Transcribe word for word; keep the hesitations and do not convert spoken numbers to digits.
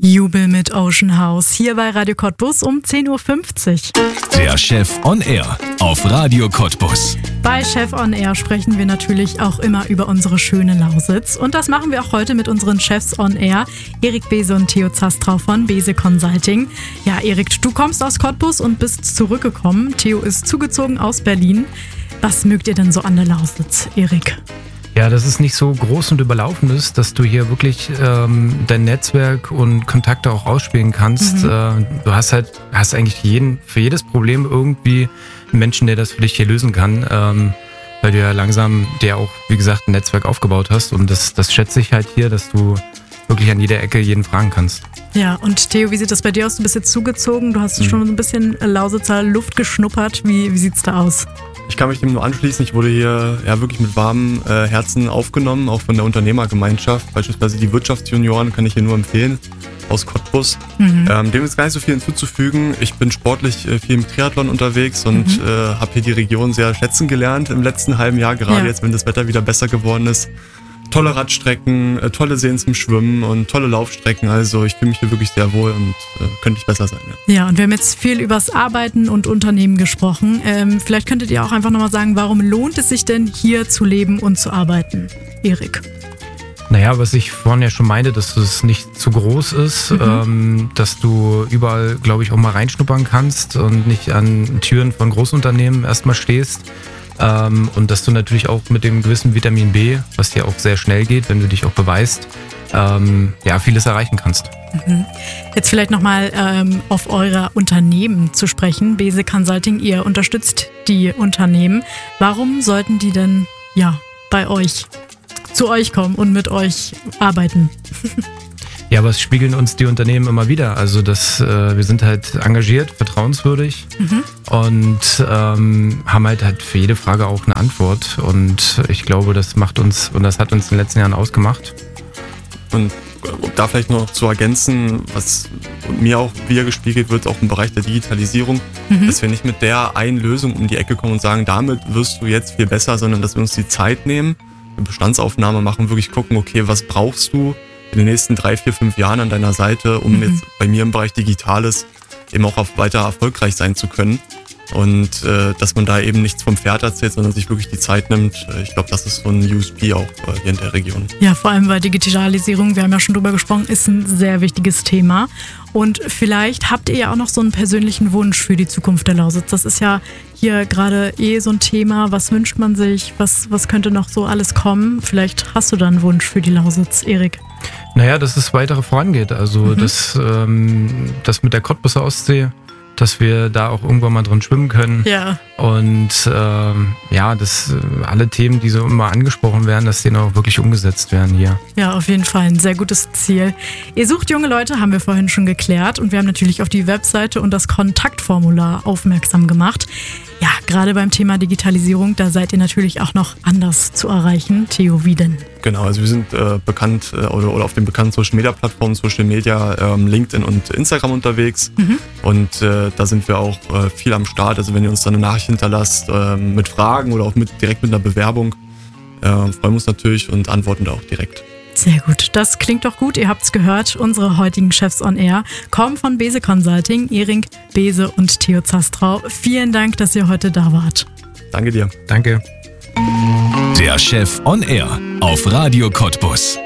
Jubel mit Ocean House hier bei Radio Cottbus um zehn Uhr fünfzig. Der Chef on Air auf Radio Cottbus. Bei Chef on Air sprechen wir natürlich auch immer über unsere schöne Lausitz. Und das machen wir auch heute mit unseren Chefs on Air, Erik Bese und Theo Zastrau von Bese Consulting. Ja, Erik, du kommst aus Cottbus und bist zurückgekommen. Theo ist zugezogen aus Berlin. Was mögt ihr denn so an der Lausitz, Erik? Ja, dass es nicht so groß und überlaufen ist, dass du hier wirklich ähm, dein Netzwerk und Kontakte auch ausspielen kannst. Mhm. Äh, du hast halt, hast eigentlich jeden, für jedes Problem irgendwie einen Menschen, der das für dich hier lösen kann, ähm, weil du ja langsam dir auch, wie gesagt, ein Netzwerk aufgebaut hast. Und das, das schätze ich halt hier, dass du wirklich an jeder Ecke jeden fragen kannst. Ja, und Theo, wie sieht das bei dir aus? Du bist jetzt zugezogen, du hast mhm. schon ein bisschen Lausitzer Luft geschnuppert. Wie, wie sieht's da aus? Ich kann mich dem nur anschließen. Ich wurde hier ja wirklich mit warmen äh, Herzen aufgenommen, auch von der Unternehmergemeinschaft. Beispielsweise die Wirtschaftsjunioren kann ich hier nur empfehlen, aus Cottbus. Mhm. Ähm, dem ist gar nicht so viel hinzuzufügen. Ich bin sportlich äh, viel im Triathlon unterwegs und mhm. äh, habe hier die Region sehr schätzen gelernt im letzten halben Jahr, gerade ja. jetzt, wenn das Wetter wieder besser geworden ist. Tolle Radstrecken, äh, tolle Seen zum Schwimmen und tolle Laufstrecken. Also ich fühle mich hier wirklich sehr wohl und äh, könnte nicht besser sein. Ja. ja, und wir haben jetzt viel übers Arbeiten und Unternehmen gesprochen. Ähm, vielleicht könntet ihr auch einfach nochmal sagen, warum lohnt es sich denn hier zu leben und zu arbeiten? Erik. Naja, was ich vorhin ja schon meinte, dass es nicht zu groß ist, mhm. ähm, dass du überall, glaube ich, auch mal reinschnuppern kannst und nicht an Türen von Großunternehmen erstmal stehst. Ähm, und dass du natürlich auch mit dem gewissen Vitamin B, was dir auch sehr schnell geht, wenn du dich auch beweist, ähm, ja, vieles erreichen kannst. Mhm. Jetzt vielleicht nochmal ähm, auf eure Unternehmen zu sprechen. Bese Consulting, ihr unterstützt die Unternehmen. Warum sollten die denn ja bei euch, zu euch kommen und mit euch arbeiten? Ja, aber es spiegeln uns die Unternehmen immer wieder. Also das, äh, wir sind halt engagiert, vertrauenswürdig mhm. und ähm, haben halt, halt für jede Frage auch eine Antwort. Und ich glaube, das macht uns und das hat uns in den letzten Jahren ausgemacht. Und um da vielleicht noch zu ergänzen, was mir auch wieder gespiegelt wird, auch im Bereich der Digitalisierung, mhm. dass wir nicht mit der einen Lösung um die Ecke kommen und sagen, damit wirst du jetzt viel besser, sondern dass wir uns die Zeit nehmen, eine Bestandsaufnahme machen, wirklich gucken, okay, was brauchst du in den nächsten drei, vier, fünf Jahren an deiner Seite, um mhm. jetzt bei mir im Bereich Digitales eben auch auf weiter erfolgreich sein zu können. Und äh, dass man da eben nichts vom Pferd erzählt, sondern sich wirklich die Zeit nimmt. Ich glaube, das ist so ein U S P auch äh, hier in der Region. Ja, vor allem weil Digitalisierung, wir haben ja schon drüber gesprochen, ist ein sehr wichtiges Thema. Und vielleicht habt ihr ja auch noch so einen persönlichen Wunsch für die Zukunft der Lausitz. Das ist ja hier gerade eh so ein Thema. Was wünscht man sich? Was, was könnte noch so alles kommen? Vielleicht hast du da einen Wunsch für die Lausitz, Erik. Naja, dass es weiter vorangeht. Also mhm. das, ähm, das mit der Cottbuser Ostsee, dass wir da auch irgendwann mal drin schwimmen können. Ja. Und ähm, ja, dass äh, alle Themen, die so immer angesprochen werden, dass die dann auch wirklich umgesetzt werden hier. Ja, auf jeden Fall ein sehr gutes Ziel. Ihr sucht junge Leute, haben wir vorhin schon geklärt. Und wir haben natürlich auf die Webseite und das Kontaktformular aufmerksam gemacht. Ja, gerade beim Thema Digitalisierung, da seid ihr natürlich auch noch anders zu erreichen. Theo, wie denn? Genau, also wir sind äh, bekannt äh, oder, oder auf den bekannten Social-Media-Plattformen, Social Media, ähm, LinkedIn und Instagram unterwegs. Mhm. Und äh, da sind wir auch äh, viel am Start. Also wenn ihr uns dann eine Nachricht hinterlasst äh, mit Fragen oder auch mit, direkt mit einer Bewerbung, äh, freuen wir uns natürlich und antworten da auch direkt. Sehr gut, das klingt doch gut. Ihr habt's gehört, unsere heutigen Chefs on Air kommen von Bese Consulting, Erik Bese und Theo Zastrau. Vielen Dank, dass ihr heute da wart. Danke dir. Danke. Der Chef on Air auf Radio Cottbus.